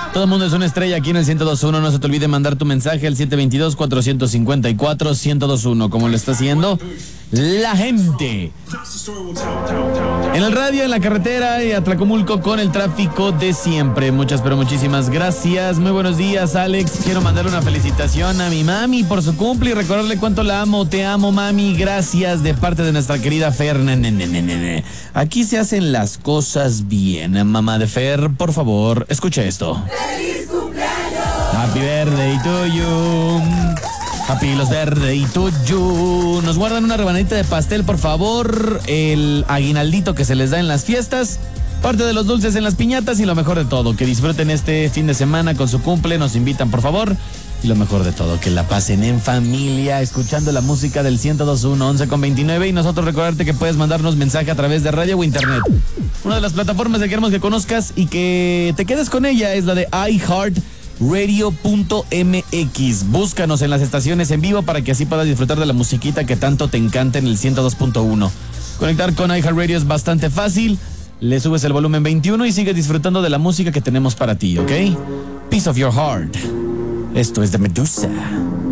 Todo el mundo es una estrella aquí en el 102.1. No se te olvide mandar tu mensaje al 722-454-1021, como lo está haciendo la gente. En el radio, en la carretera y a Tlacomulco con el tráfico de siempre. Muchas, pero muchísimas gracias. Muy buenos días, Alex. Quiero mandarle una felicitación a mi mami por su cumple y recordarle cuánto la amo. Te amo, mami. Gracias de parte de nuestra querida Fer. Aquí se hacen las cosas bien. Mamá de Fer, por favor, escuche esto. ¡Feliz cumpleaños! Happy birthday to you. Happy los birthday to you. Nos guardan una rebanadita de pastel, por favor. El aguinaldito que se les da en las fiestas. Parte de los dulces en las piñatas y lo mejor de todo, que disfruten este fin de semana con su cumple. Nos invitan, por favor. Y lo mejor de todo, que la pasen en familia, escuchando la música del 102.1, 11:29. Y nosotros recordarte que puedes mandarnos mensaje a través de radio o internet. Una de las plataformas que queremos que conozcas y que te quedes con ella es la de iHeartRadio.mx. Búscanos en las estaciones en vivo para que así puedas disfrutar de la musiquita que tanto te encanta en el 102.1. Conectar con iHeartRadio es bastante fácil. Le subes el volumen 21 y sigues disfrutando de la música que tenemos para ti, ¿ok? Piece of Your Heart. Esto es de Medusa.